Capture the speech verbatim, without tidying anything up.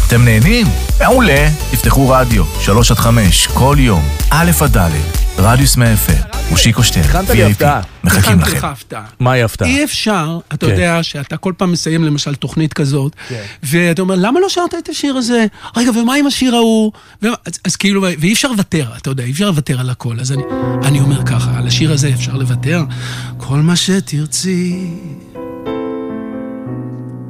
אתם נהנים? מעולה. תפתחו רדיו, שלוש עד חמש, כל יום, א' עד ד', רדיוס מאה אף אם, מושיקו שטרן, הכנת לי הפתעה. מחכים לכם. מה היא הפתעה? אי אפשר, אתה יודע שאתה כל פעם מסיים למשל תוכנית כזאת, ואתה אומר, למה לא שרת את השיר הזה? רגע, ומה עם השיר ההוא? אז כאילו, ואי אפשר לוותר, אתה יודע, אי אפשר לוותר על הכל. אז אני אומר ככה, על השיר הזה אפשר לוותר. כל מה שתרצי